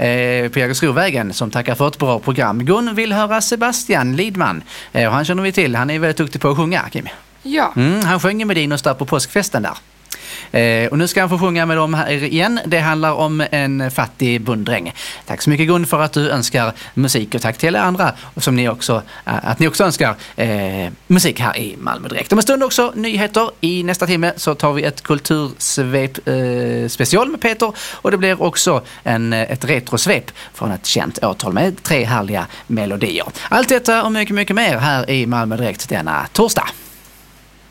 på Jägersrovägen som tackar för ett bra program. Gun vill höra Sebastian Lidman. Och han känner vi till. Han är väldigt duktig på att sjunga, Kim. Ja. Han sjöng med Dinos där på påskfesten där. Och nu ska han få sjunga med dem här igen. Det handlar om en fattig bonddräng. Tack så mycket Gun för att du önskar musik, och tack till alla andra och som ni också, att ni också önskar musik här i Malmö Direkt. Om en stund också nyheter. I nästa timme så tar vi ett kultursvep special med Peter, och det blir också ett retrosvep från ett känt årtal med 3 härliga melodier. Allt detta och mycket, mycket mer här i Malmö Direkt denna torsdag.